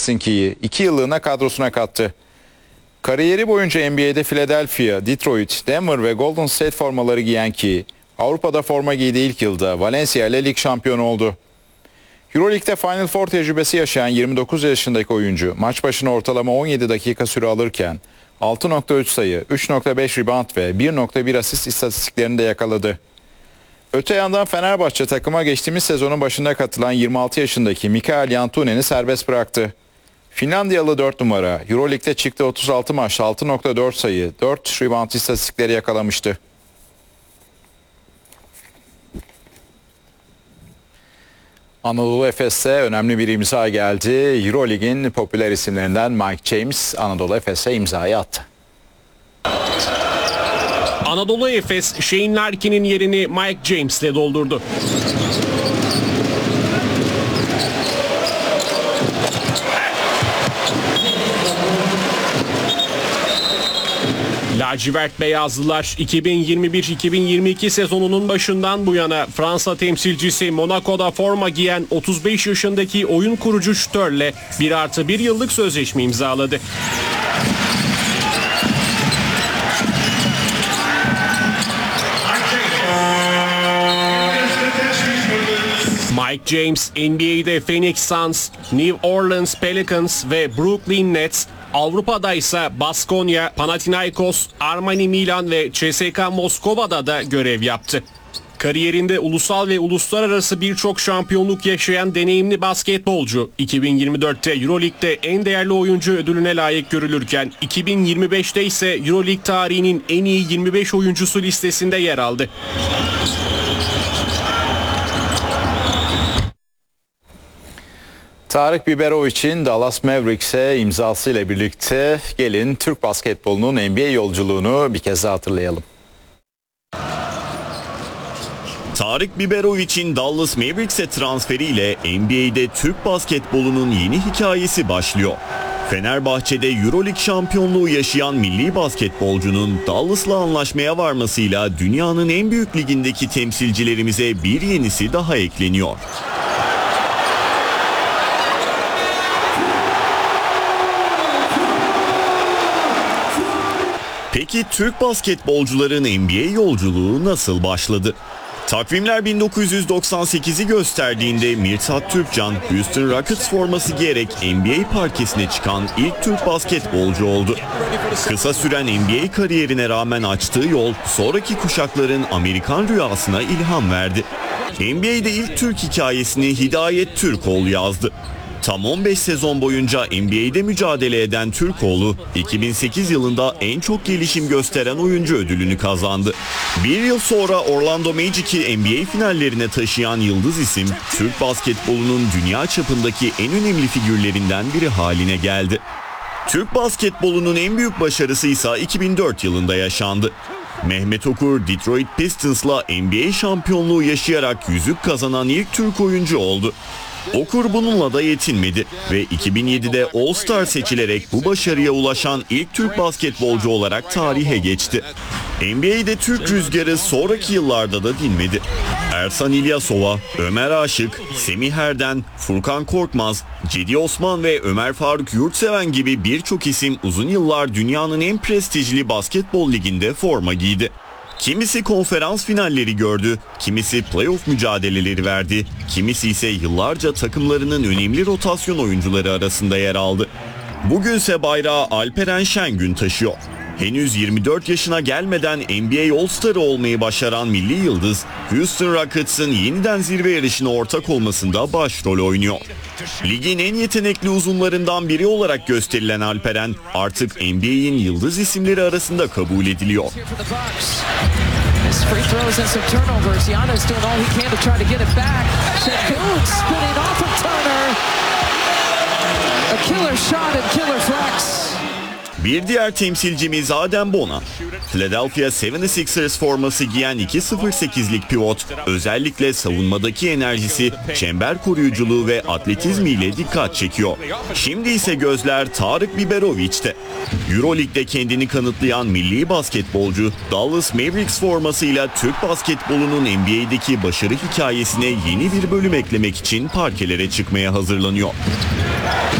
Helsinki'yi 2 yıllığına kadrosuna kattı. Kariyeri boyunca NBA'de Philadelphia, Detroit, Denver ve Golden State formaları giyen Key, Avrupa'da forma giydiği ilk yılda Valencia ile lig şampiyonu oldu. Euroleague'de Final Four tecrübesi yaşayan 29 yaşındaki oyuncu maç başına ortalama 17 dakika süre alırken 6.3 sayı, 3.5 rebound ve 1.1 asist istatistiklerini de yakaladı. Öte yandan Fenerbahçe takıma geçtiğimiz sezonun başında katılan 26 yaşındaki Mikael Jantunen'i serbest bıraktı. Finlandiyalı 4 numara Euroleague'de çıktığı 36 maçta 6.4 sayı, 4 rebound istatistikleri yakalamıştı. Anadolu Efes'e önemli bir imza geldi. Euroleague'in popüler isimlerinden Mike James Anadolu Efes'e imzayı attı. Anadolu Efes, Shane Larkin'in yerini Mike James'le doldurdu. Lacivert Beyazlılar 2021-2022 sezonunun başından bu yana Fransa temsilcisi Monaco'da forma giyen 35 yaşındaki oyun kurucu şütörle 1+1 yıllık sözleşme imzaladı. Mike James, NBA'de Phoenix Suns, New Orleans Pelicans ve Brooklyn Nets, Avrupa'da ise Baskonya, Panathinaikos, Armani Milan ve CSKA Moskova'da da görev yaptı. Kariyerinde ulusal ve uluslararası birçok şampiyonluk yaşayan deneyimli basketbolcu, 2024'te Euroleague'de en değerli oyuncu ödülüne layık görülürken 2025'te ise Euroleague tarihinin en iyi 25 oyuncusu listesinde yer aldı. Tarık Biberovic'in Dallas Mavericks'e imzasıyla birlikte gelin Türk basketbolunun NBA yolculuğunu bir kez daha hatırlayalım. Tarık Biberovic'in Dallas Mavericks'e transferiyle NBA'de Türk basketbolunun yeni hikayesi başlıyor. Fenerbahçe'de Euroleague şampiyonluğu yaşayan milli basketbolcunun Dallas'la anlaşmaya varmasıyla dünyanın en büyük ligindeki temsilcilerimize bir yenisi daha ekleniyor. Peki Türk basketbolcuların NBA yolculuğu nasıl başladı? Takvimler 1998'i gösterdiğinde Mirsad Türkcan, Houston Rockets forması giyerek NBA parkesine çıkan ilk Türk basketbolcu oldu. Kısa süren NBA kariyerine rağmen açtığı yol, sonraki kuşakların Amerikan rüyasına ilham verdi. NBA'de ilk Türk hikayesini Hidayet Türkoğlu yazdı. Tam 15 sezon boyunca NBA'de mücadele eden Türkoğlu, 2008 yılında en çok gelişim gösteren oyuncu ödülünü kazandı. Bir yıl sonra Orlando Magic'i NBA finallerine taşıyan yıldız isim, Türk basketbolunun dünya çapındaki en önemli figürlerinden biri haline geldi. Türk basketbolunun en büyük başarısı ise 2004 yılında yaşandı. Mehmet Okur, Detroit Pistons'la NBA şampiyonluğu yaşayarak yüzük kazanan ilk Türk oyuncu oldu. Okur bununla da yetinmedi ve 2007'de All-Star seçilerek bu başarıya ulaşan ilk Türk basketbolcu olarak tarihe geçti. NBA'de Türk rüzgarı sonraki yıllarda da dinmedi. Ersan İlyasova, Ömer Aşık, Semih Erden, Furkan Korkmaz, Cedi Osman ve Ömer Faruk Yurtseven gibi birçok isim uzun yıllar dünyanın en prestijli basketbol liginde forma giydi. Kimisi konferans finalleri gördü, kimisi playoff mücadeleleri verdi, kimisi ise yıllarca takımlarının önemli rotasyon oyuncuları arasında yer aldı. Bugünse bayrağı Alperen Şengün taşıyor. Henüz 24 yaşına gelmeden NBA All-Star'ı olmayı başaran milli yıldız, Houston Rockets'ın yeniden zirve yarışına ortak olmasında başrol oynuyor. Ligin en yetenekli uzunlarından biri olarak gösterilen Alperen, artık NBA'in yıldız isimleri arasında kabul ediliyor. Bir diğer temsilcimiz Adem Bona. Philadelphia 76ers forması giyen 2.08'lik pivot, özellikle savunmadaki enerjisi, çember koruyuculuğu ve atletizmiyle dikkat çekiyor. Şimdi ise gözler Tarık Biberovic'te. Euroleague'de kendini kanıtlayan milli basketbolcu, Dallas Mavericks formasıyla Türk basketbolunun NBA'deki başarı hikayesine yeni bir bölüm eklemek için parkelere çıkmaya hazırlanıyor.